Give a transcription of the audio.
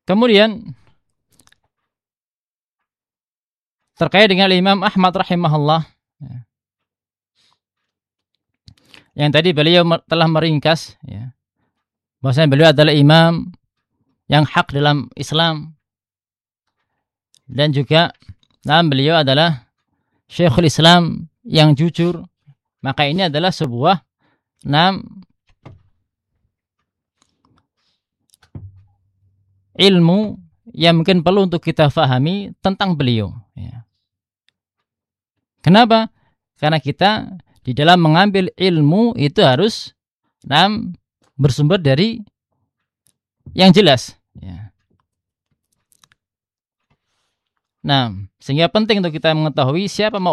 Kemudian terkait dengan Imam Ahmad rahimahullah, yang tadi beliau telah meringkas, ya, bahwasanya beliau adalah imam yang hak dalam Islam, dan juga beliau adalah Syekhul Islam yang jujur. Maka ini adalah sebuah ilmu yang mungkin perlu untuk kita fahami tentang beliau, ya. Kenapa? Karena kita di dalam mengambil ilmu itu harus bersumber dari yang jelas, ya. Sehingga penting untuk kita mengetahui siapa